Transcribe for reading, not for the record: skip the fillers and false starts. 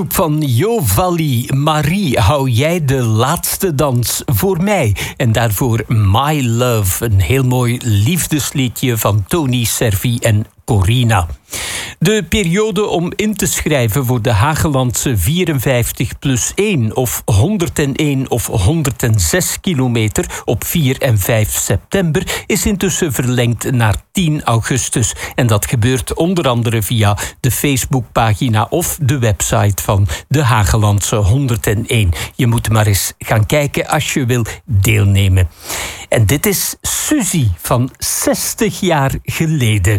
Van Jo Valli, Marie, hou jij de laatste dans voor mij. En daarvoor My Love, een heel mooi liefdesliedje van Tony Servi en Corina. De periode om in te schrijven voor de Hagelandse 54+1 of 101 of 106 kilometer op 4 en 5 september is intussen verlengd naar 10 augustus. En dat gebeurt onder andere via de Facebookpagina of de website van de Hagelandse 101. Je moet maar eens gaan kijken als je wil deelnemen. En dit is Suzy van 60 jaar geleden.